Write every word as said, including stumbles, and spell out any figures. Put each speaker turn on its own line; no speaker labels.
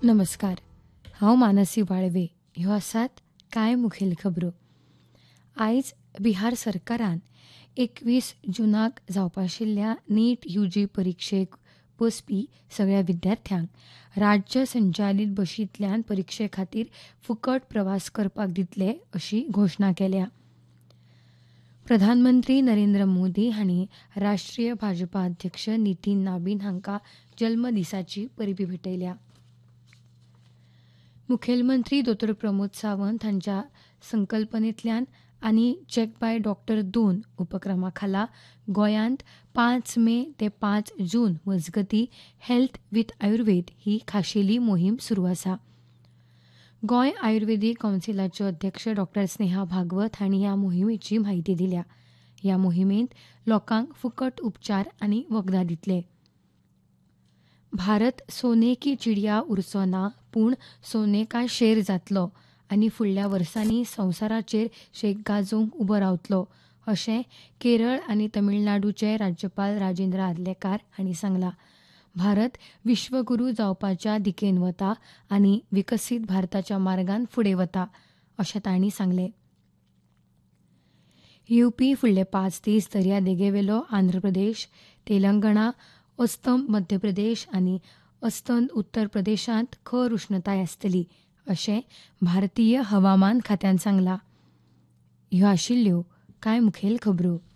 नमस्कार. हांव मानसी वाळवे. ह्यो आसात कांय मुखेल खबरो. आयज बिहार सरकारान एकवीस जुनाक जावपा आशिल्ल्या नीट यूजी परिक्षेक बसपी सगळ्या विद्यार्थ्यांक राज्य संचालीत बशींतल्यान परिक्षे खातीर फुकट प्रवास करपाक दितले अशी घोशणा केल्या. प्रधानमंत्री नरेंद्र मोदी हांणी राष्ट्रीय भाजपा अध्यक्ष नितीन नाबीन हांकां जल्मदिसाची परबीं भेटयल्या. मुखेलमंत्री दोतोर प्रमोद सावंत हांच्या संकल्पनेंतल्यान आनी चॅक बाय डॉक्टर दोन उपक्रमा खाला गोंयांत पांच मे ते पांच जून मजगतीं हेल्थ विथ आयुर्वेद ही खाशेली मोहीम सुरू आसा. गोंय आयुर्वेदीक कौन्सिलाच्यो अध्यक्ष डॉक्टर स्नेहा भागवत हांणी ह्या मोहिमेची म्हायती दिल्या. ह्या मोहिमेंत लोकांक फुकट उपचार आनी वखदां दितले. भारत सोने की चिडिया उरचो ना, पूण सोने का शेर जातलो आनी फुडल्या वर्सांनी संवसाराचेर शेक गाजोवंक उबो रावतलो अशें केरळ आनी तमिळनाडूचे राज्यपाल राजेंद्र आर्लेकार हांणी सांगलां. भारत विश्वगुरू जावपाच्या दिकेन वता आनी विकसीत भारताच्या मार्गान फुडें वता अशें तांणी सांगलें. येवपी फुडले पांच दीस दर्यादेगेवेलो आंध्र प्रदेश, तेलंगणा, अस्तंत मध्य प्रदेश आनी अस्तंत उत्तर प्रदेशांत खर उश्णताय आसतली अशें भारतीय हवामान खात्यान सांगलां. ह्यो आशिल्ल्यो कांय मुखेल खबरो.